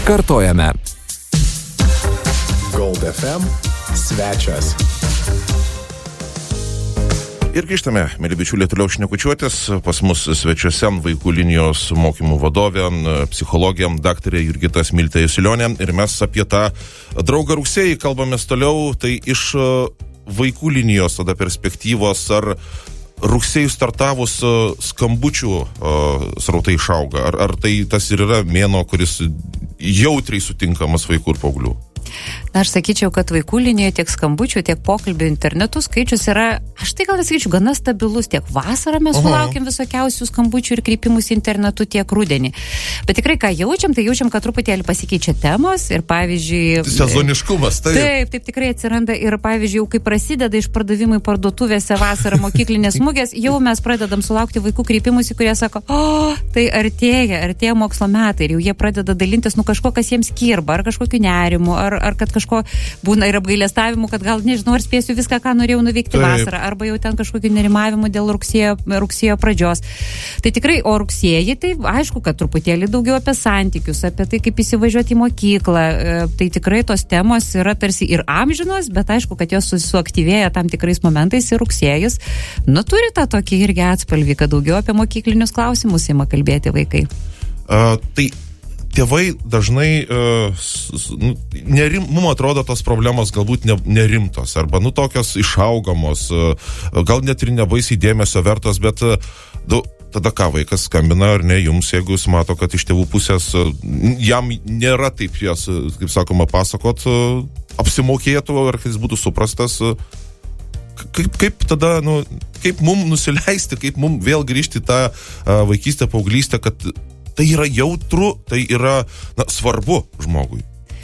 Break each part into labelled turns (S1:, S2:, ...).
S1: Kartojame.
S2: Gold FM svečias.
S3: Ir grįžtame, mėly bičiuliai, toliau šnekučiuotis. Pas mus svečiuose vaikų linijos mokymų vadovė, psichologė, daktarė Jurgita Smiltė Jusilionė. Ir mes apie tą draugą rugsėjį kalbamės toliau. Tai iš vaikų linijos tada perspektyvos, ar rugsėjį startavus skambučių srautai išauga? Ar tai tas ir yra mėnuo, kuris jautriai sutinkamas vaikų ir paauglių?
S4: Na, aš sakyčiau, kad vaikų linijoje tiek skambučių, tiek pokalbių internetu skaičius yra, aš tai gal nesakyčiau, gana stabilus. Tiek vasarą mes sulaukiam visokiausių skambučių ir kreipimus internetu, tiek rudenį. Bet tikrai, ką jaučiam, tai jaučiam, kad truputėlį pasikeičia temos ir, pavyzdžiui...
S3: Sezoniškumas, taip.
S4: Taip tikrai atsiranda ir, pavyzdžiui, jau kai prasideda išpardavimai parduotuvėse vasarą mokyklinės mugės, jau mes pradedam sulaukti vaikų kreipimusi, kurie sako, tai artėja mokslo metai ir jau jie pradeda dalintis, kažko, kas jiems kirba, ar kažkokiu nerimu, ar kad kažko būna ir apgailestavimu, kad gal nežinau, ar spėsiu viską, ką norėjau nuveikti vasarą, arba jau ten kažkokiu nerimavimu dėl rugsėjo pradžios. Tai tikrai, o rugsėjį, tai aišku, kad truputėlį daugiau apie santykius, apie tai, kaip įsivažiuoti į mokyklą. Tai tikrai tos temos yra tarsi ir amžinos, bet aišku, kad jos suaktyvėja tam tikrais momentais ir rugsėjus. Turi tą tokį irgi atspalvį, kad daugiau apie mokyklinius klausimus ima kalbėti vaikai.
S3: Tai tėvai dažnai, mums atrodo tos problemos galbūt nerimtos, arba tokios išaugamos, gal net ir nebaisiai dėmesio vertos, bet tada ką vaikas skambina ar ne jums, jeigu jis mato, kad iš tėvų pusės jam nėra taip jas, kaip sakoma, pasakot, apsimokėtų, ar kad jis būtų suprastas. Kaip tada, kaip mum nusileisti, kaip mum vėl grįžti į tą vaikystę, paauglystę, kad tai yra jautru, tai yra svarbu žmogui.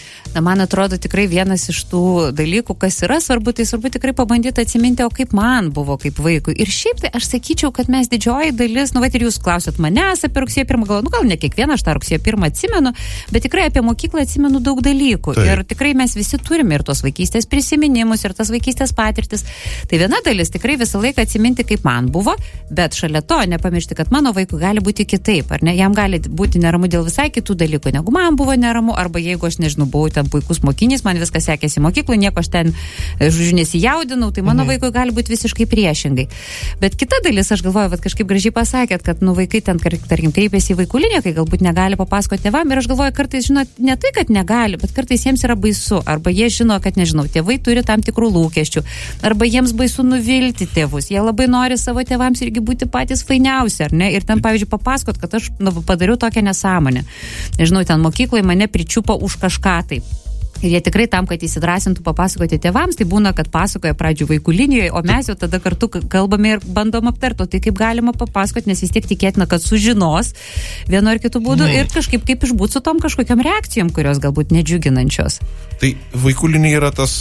S4: Man atrodo, tikrai vienas iš tų dalykų, kas yra svarbu, tai svarbu tikrai pabandyti atsiminti, o kaip man buvo kaip vaikui. Ir šiaip tai aš sakyčiau, kad mes didžioji dalis, ir jūs klausėt manęs apie rugsėjo 1, gal ne kiekvieną aš tą rugsėjo 1 atsimenu, bet tikrai apie mokyklą atsimenu daug dalykų. Taip. Ir tikrai mes visi turime ir tos vaikystės prisiminimus, ir tas vaikystės patirtis. Tai viena dalis tikrai visą laiką atsiminti, kaip man buvo, bet šalia to nepamiršti, kad mano vaikui gali būti kitaip, ar ne? Jam gali būti neramu dėl visai kitų dalykų, negu man buvo neramu, arba jeigu aš nežinau, buvau ten puikus mokinys, man viskas sekėsi mokyklai, nieko aš ten, nesijaudinau, tai mano vaikui gali būti visiškai priešingai. Bet kita dalis, aš galvoju, kažkaip gražiai pasakėt, kad vaikai ten, tarkim, kreipiasi į vaikų liniją, kai galbūt negali papasakoti tėvam, ir aš galvoju, kartais, ne tai, kad negali, bet kartais jiems yra baisu, arba jie žino, kad, tėvai turi tam tikrų lūkesčių, arba jiems baisu nuvilti tėvus, jie labai nori savo tėvams irgi būti patys fainiausi, ar ne, ir ten, pavyzdžiui, papasakot, kad aš padariau tokią nesąmonę. Nežinau, ten mokykloje mane pričiupo už kažką taip. Ir jie tikrai tam, kad įsidrasintų papasakoti tėvams, tai būna, kad pasakoja pradžių vaikų linijoje, o mes jau tada kartu kalbame ir bandom aptarti, tai kaip galima papasakoti, nes vis tiek tikėtina, kad sužinos vienu ar kitu būdu ir kažkaip kaip išbūt su tom kažkokiam reakcijom, kurios galbūt nedžiuginančios. Tai
S3: vaikų linija yra tas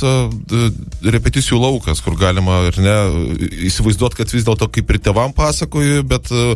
S3: repeticijų laukas, kur galima ir ne įsivaizduoti, kad vis dėlto kaip ir tėvam pasakoju,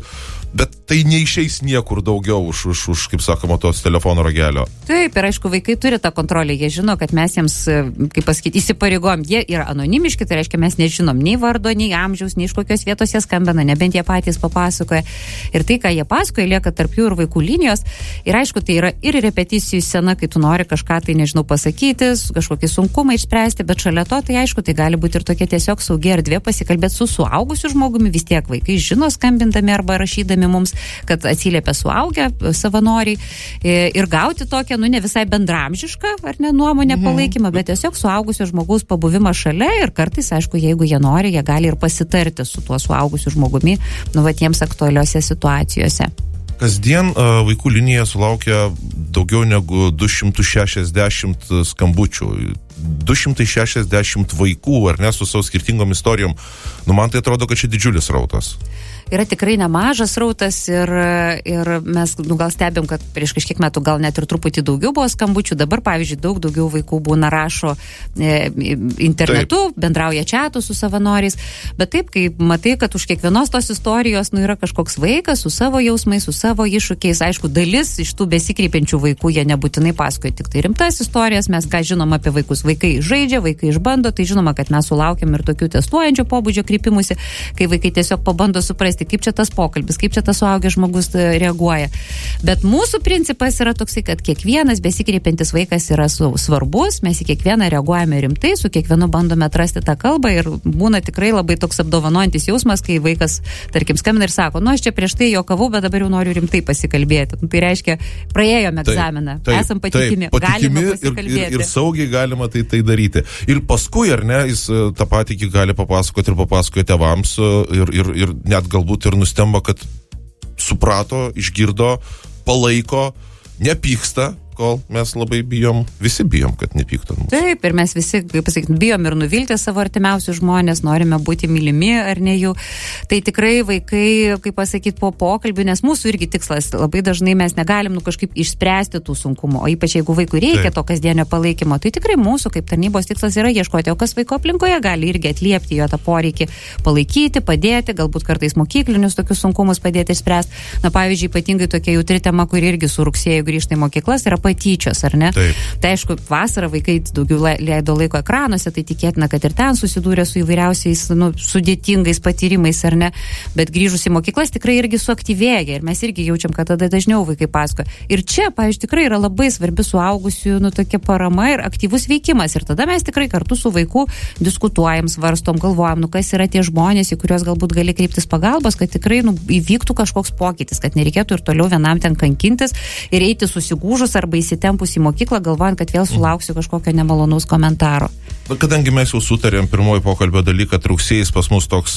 S3: bet tai neišeis niekur daugiau už kaip sakoma, tos telefono ragelio.
S4: Taip, ir aišku, vaikai turi tą kontrolę, jie žino, kad mes jiems, kaip pasakyti, įsipareigojom, jie yra anonimiški, tai reiškia, mes nežinom nei vardo, nei amžiaus, nei iš kokios vietos jie skambina, nebent jie patys papasakoja. Ir tai, ką jie pasakoja, lieka tarp jų ir vaikų linijos. Ir aišku, tai yra ir repeticijų scena, kai tu nori kažką tai, pasakyti, kažkokį sunkumą išspręsti, bet šalia to, tai aišku, tai gali būti ir tokia tiesiog saugi erdvė pasikalbėti su suaugusiu žmogumi, vis tiek vaikai žino skambindami arba rašydami mums, kad atsiliepia suaugę savanoriai ir gauti tokią, ne visai bendramžišką, ar ne, nuomonę palaikymą, bet tiesiog suaugusio žmogaus pabuvimą šalia ir kartais, aišku, jeigu jie nori, jie gali ir pasitarti su tuo suaugusiu žmogumi, jiems aktualiuose situacijose.
S3: Kasdien vaikų linija sulaukia daugiau negu 260 skambučių. 260 vaikų, ar ne, su savo skirtingom istorijom. Man tai atrodo, kad čia didžiulis rautas.
S4: Yra tikrai nemažas rautas ir mes gal stebim, kad prieš kažkiek metų gal net ir truputį daugiau buvo skambučių. Dabar, pavyzdžiui, daugiau vaikų būna rašo internetu, bendrauja čiatu su savanoriais. Bet taip, kai matai, kad už kiekvienos tos istorijos yra kažkoks vaikas su savo jausmais, su savo iššūkiais. Aišku, dalis iš tų besikreipiančių vaikų jie nebūtinai pasakoja tik tai rimtas istorijas. Mes ką žinom apie vaikus? Vaikai žaidžia, vaikai išbando. Tai žinoma, kad mes sulaukiam ir tokių testuojančio pobūdžio kreipimusi, kai vaikai tiesiog pabando suprasti, suprasti, kaip čia tas pokalbis, kaip čia tas suaugęs žmogus reaguoja. Bet mūsų principas yra toksai, kad kiekvienas besikreipiantis vaikas yra svarbus, mes į kiekvieną reaguojame rimtai, su kiekvienu bandome atrasti tą kalbą ir būna tikrai labai toks apdovanojantis jausmas, kai vaikas, tarkim, skambina ir sako, aš čia prieš tai juokavau, bet dabar jau noriu rimtai pasikalbėti. Tai reiškia, praėjome egzaminą, esam patikimi, galime pasikalbėti.
S3: Ir saugiai galima tai daryti. Ir paskui, ar ne, jis tą patį gali papasakoti tėvams ir net galbūt ir nustemba, kad suprato, išgirdo, palaiko, nepyksta, kol mes labai bijom, visi bijom, kad nepyktų.
S4: Taip, ir mes visi, kaip pasakyti, bijom ir nuvilti savo artimiausius žmonės, norime būti mylimi ar ne jų. Tai tikrai vaikai, kaip pasakyti, po pokalbių, nes mūsų irgi tikslas, labai dažnai mes negalim kažkaip išspręsti tų sunkumų, o ypač jeigu vaikui reikia to kasdienio palaikymo, tai tikrai mūsų kaip tarnybos tikslas yra ieškoti, o kas vaiko aplinkoje gali irgi atliepti jo tą poreikį, palaikyti, padėti, galbūt kartais mokyklinius tokius sunkumus padėti išspręsti. Na, pavyzdžiui, ypatingai tokia jautri tema, kuri irgi su rugsėju grįžta į mokyklas, yra patyčios, ar ne?
S3: Taip.
S4: Tai aišku, vasarą vaikai daugiau leido laiko ekranuose, tai tikėtina, kad ir ten susidūrė su įvairiausiais sudėtingais patyrimais, ar ne? Bet grįžus į mokyklas tikrai irgi suaktyvėja ir mes irgi jaučiam, kad tada dažniau vaikai pasakoja. Ir čia, pavyzdžiui, tikrai yra labai svarbi suaugusių tokia parama ir aktyvus veikimas. Ir tada mes tikrai kartu su vaiku diskutuojam, svarstom, galvojam, kas yra tie žmonės, į kuriuos galbūt gali kreiptis pagalbos, kad tikrai įvyktų kažkoks pokytis, kad nereikėtų ir toliau vienam ten kankintis ir eiti susigūžus arba įsitempus į mokyklą, galvojant, kad vėl sulauksiu kažkokio nemalonaus komentaro.
S3: Kadangi mes jau sutarėm pirmoji pokalbio daly, kad rugsėjais pas mus toks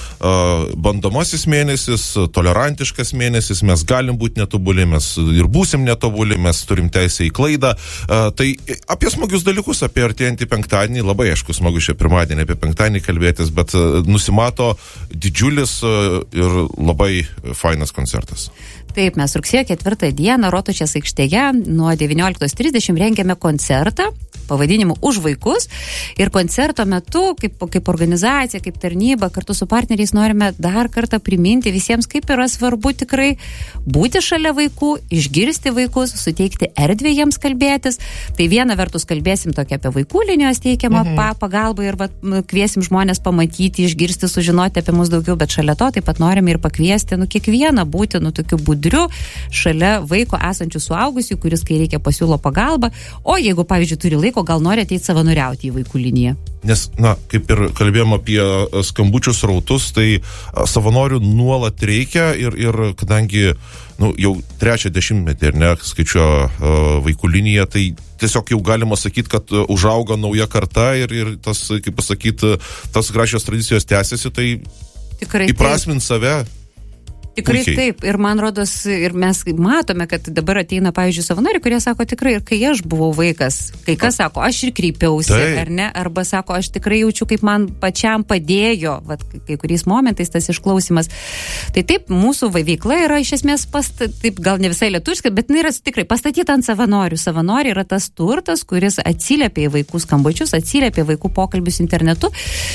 S3: bandomasis mėnesis, tolerantiškas mėnesis, mes galim būti netobuli, mes ir būsim netobuli, mes turim teisę į klaidą. Tai apie smagius dalykus, apie artėjantį penktadienį, labai aišku smagu šią pirmadienį apie penktadienį kalbėtis, bet nusimato didžiulis ir labai fainas koncertas.
S4: Taip, mes rugsėjo 4 dieną Rotušės aikštėje nuo 19:30 rengiame koncertą pavadinimu Už vaikus ir koncerto metu, kaip organizacija, kaip tarnyba, kartu su partneriais norime dar kartą priminti visiems, kaip yra svarbu tikrai būti šalia vaikų, išgirsti vaikus, suteikti erdvę jiems kalbėtis. Tai viena vertus kalbėsim tokia apie vaikų linijos teikiamą pagalbą ir kviesim žmonės pamatyti, išgirsti, sužinoti apie mus daugiau, bet šalia to taip pat norime ir pakviesti kiekvieną būti tokiu budriu šalia vaiko esančių suaugusių, kuris kai reikia pasiūlo pagalbą, o jeigu, pavyzdžiui, turi laiko, gal nori ateiti savanoriauti į vaikų liniją.
S3: Nes, kaip ir kalbėjom apie skambučius rautus, tai savanorių nuolat reikia ir kadangi jau 3 dešimtmetį, ar ne, skaičiuoja vaikų liniją, tai tiesiog jau galima sakyti, kad užauga nauja karta ir tas, kaip pasakyti, tas gražios tradicijos tęsiasi, tai
S4: tikrai
S3: įprasmint save.
S4: Tikrai taip, ir man rodos, ir mes matome, kad dabar ateina, pavyzdžiui, savanoriai, kurie sako tikrai, ir kai aš buvau vaikas, kai kas sako, aš ir kreipiausi, ar ne, arba sako, aš tikrai jaučiu, kaip man pačiam padėjo, kai kuriais momentais tas išklausimas. Tai taip, mūsų veikla yra iš esmės, taip gal ne visai lietuviška, bet yra tikrai pastatyta ant savanorių. Savanoriai yra tas turtas, kuris atsiliepia į vaikų skambučius, atsiliepia į vaikų pokalbius internetu,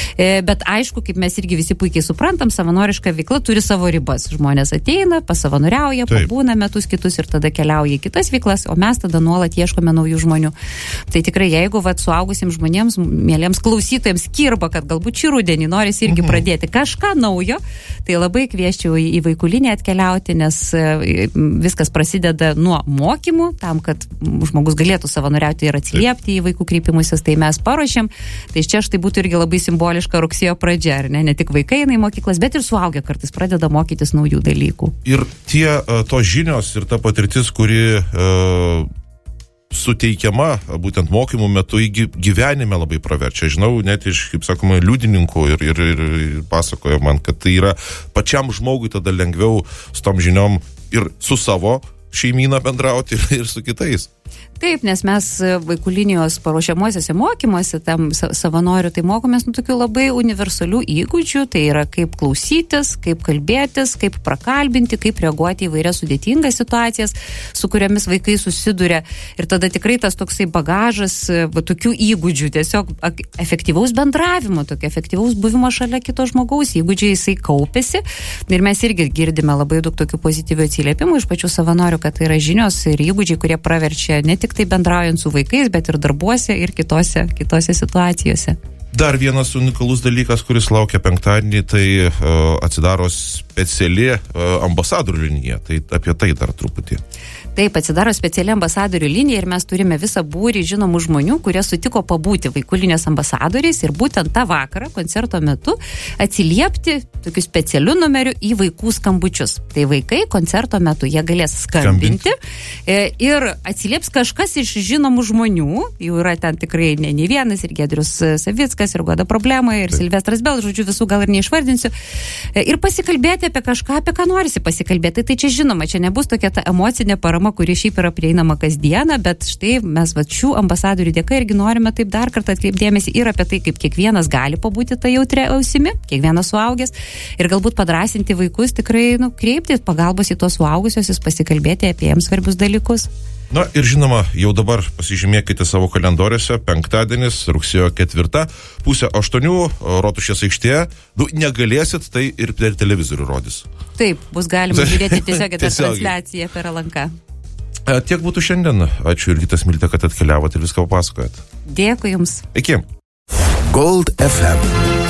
S4: bet aišku, kaip mes irgi visi puikiai suprantam, savanoriška veikla turi savo ribas. Žmonės ateina, pasavanoriauja, pabūna metus kitus ir tada keliauja į kitas veiklas, o mes tada nuolat ieškome naujų žmonių. Tai tikrai, jeigu suaugusiems žmonėms, mieliems klausytojams kirba, kad galbūt šį rudenį norisi irgi pradėti kažką naujo, tai labai kvieščiau į vaikų liniją atkeliauti, nes viskas prasideda nuo mokymų, tam, kad žmogus galėtų savanoriauti ir atsiliepti į vaikų kreipimusis, tai mes paruošėm. Tai čia štai būtų irgi labai simboliška rugsėjo pradžia, ar ne? Ne tik vaikai eina į mokyklas, bet ir suaugę kartais pradeda mokytis naujų dalykų.
S3: Ir tos žinios ir ta patirtis, kuri suteikiama būtent mokymų metu gyvenime labai praverčia. Žinau, net iš, kaip sakoma, liudininkų ir pasakojo man, kad tai yra pačiam žmogui tada lengviau su tom žiniom ir su savo šeimyną bendrauti ir su kitais.
S4: Taip, nes mes vaikų linijos paruošiamuosiuose mokymuose, tam savanorių, tai mokomės tokių labai universalių įgūdžių, tai yra kaip klausytis, kaip kalbėtis, kaip prakalbinti, kaip reaguoti į vairias sudėtingas situacijas, su kuriomis vaikai susiduria. Ir tada tikrai tas toksai bagažas tokių įgūdžių, tiesiog efektyvaus bendravimo, tokio efektyvaus buvimo šalia kito žmogaus, įgūdžiai jisai kaupėsi. Ir mes irgi girdime labai daug tokių pozityvių atsiliepimų iš pačių savanorių, kad tai yra žinios ir įgūdžiai, kurie praverčia ne tik tai bendraujant su vaikais, bet ir darbuose ir kitose situacijose.
S3: Dar vienas unikalus dalykas, kuris laukia penktadienį, tai atsidaro speciali ambasadorių linija. Tai apie tai dar truputį.
S4: Taip, atsidaro speciali ambasadorių linija ir mes turime visą būrį žinomų žmonių, kurie sutiko pabūti vaikų linijos ambasadoriais ir būtent tą vakarą, koncerto metu, atsiliepti tokiu specialiu numeriu į vaikų skambučius. Tai vaikai koncerto metu jie galės skambinti ir atsilieps kažkas iš žinomų žmonių, jų yra ten tikrai ne vienas, ir Giedrius Savickas, ir Goda Problema, ir Silvestras Bel, žodžiu, visų gal ir neišvardinsiu, ir pasikalbėti apie kažką, apie ką norisi pasikalbėti. Tai čia žinoma, čia nebus tokia ta emocinė parama, kuri šiaip yra prieinama kasdieną, bet štai mes šių ambasadorių dėka irgi norime taip dar kartą atkreipdėmėsi ir apie tai, kaip kiekvienas gali pabūti tą jautrią ausimi, kiekvienas suaugęs, ir galbūt padrasinti vaikus tikrai, kreipti pagalbos į tuos suaugusiosius, pasikalbėti apie jiems svarbius dalykus.
S3: Na ir žinoma, jau dabar pasižymėkite savo kalendoriuose, penktadienis, rugsėjo 4, 7:30, Rotušės aikštėje. Negalėsit, tai ir per televizorių rodys.
S4: Taip, bus galima žiūrėti tiesiog tą transliaciją per LNK.
S3: Tiek būtų šiandien. Ačiū Jurgita Smiltė, kad atkeliavote ir viską papasakojat.
S4: Dėkui Jums.
S3: Iki.
S2: Gold FM.